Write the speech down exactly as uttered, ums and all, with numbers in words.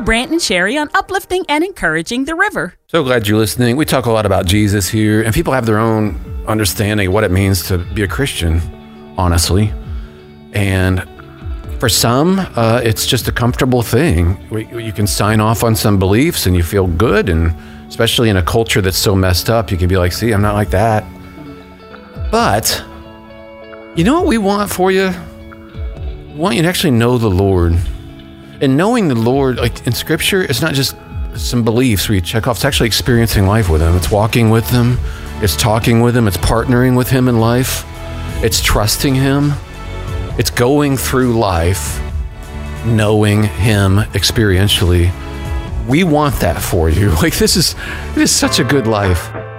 Brant and Sherry on uplifting and encouraging the river. So glad you're listening. We talk a lot about Jesus here, and people have their own understanding of what it means to be a Christian, honestly. And for some, uh, it's just a comfortable thing. We, you can sign off on some beliefs and you feel good, and especially in a culture that's so messed up, you can be like, see, I'm not like that. But you know what we want for you? We want you to actually know the Lord. And knowing the Lord, like in Scripture, it's not just some beliefs where you check off. It's actually experiencing life with Him. It's walking with Him. It's talking with Him. It's partnering with Him in life. It's trusting Him. It's going through life knowing Him experientially. We want that for you. Like this is, it is such a good life.